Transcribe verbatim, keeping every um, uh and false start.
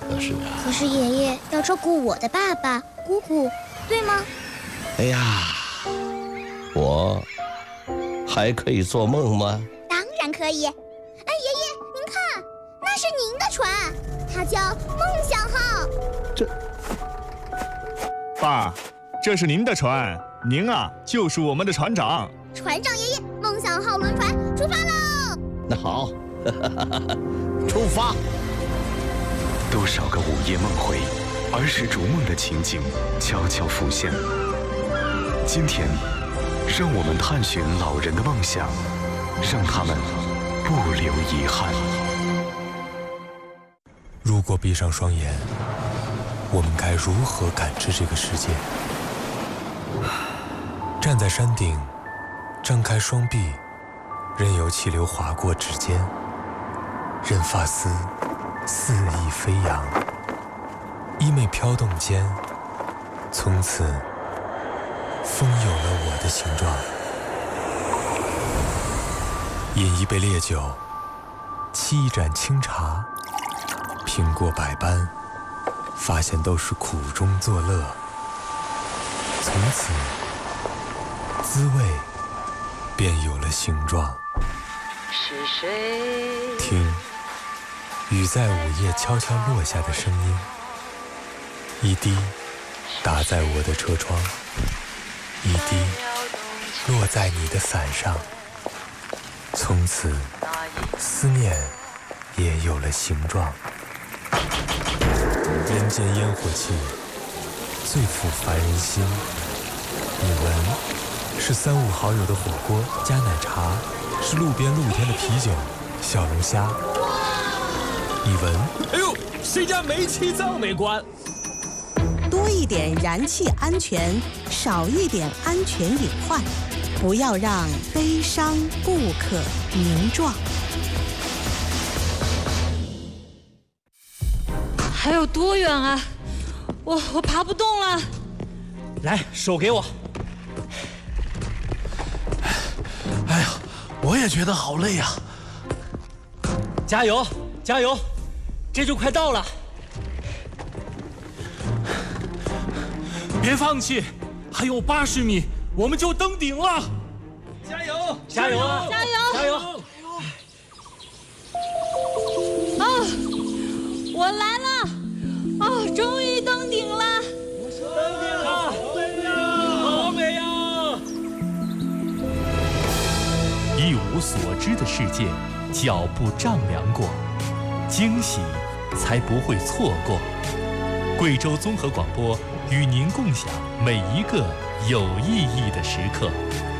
可是啊， 可是爷爷要照顾我的爸爸、姑姑，对吗？ 哎呀，我还可以做梦吗？ 当然可以。哎，爷爷，您看，那是您的船，它叫梦想号。 这， 爸，这是您的船，您啊就是我们的船长。 船长爷爷，梦想号轮船出发喽！ 那好，出发。 多少个午夜梦回，儿时逐梦的情景悄悄浮现。今天，让我们探寻老人的梦想，让他们不留遗憾。 如果闭上双眼，我们该如何感知这个世界？站在山顶，张开双臂，任由气流划过指尖，任发丝肆意飞扬，衣袂飘动间，从此风有了我的形状。饮一杯烈酒，沏一盏清茶，品过百般，发现都是苦中作乐。从此滋味便有了形状。 是谁？ 听雨在午夜悄悄落下的声音，一滴打在我的车窗，一滴落在你的伞上。从此思念也有了形状。人间烟火气最抚凡人心。你闻，是三五好友的火锅加奶茶，是路边露天的啤酒小龙虾。你闻， 哎呦，谁家煤气灶没关？ 多一点燃气安全，少一点安全隐患，不要让悲伤不可名状。 还有多远啊？我我爬不动了。 来，手给我。 哎呀，我也觉得好累呀！ 加油，加油，这就快到了。别放弃，还有八十米，我们就登顶了。加油，加油， 加油， 加油！ 啊，我来了！哦，终于登顶了！ 登顶了，好美呀！ 一无所知的世界，脚步丈量过，惊喜才不会错过。贵州综合广播与您共享每一个有意义的时刻。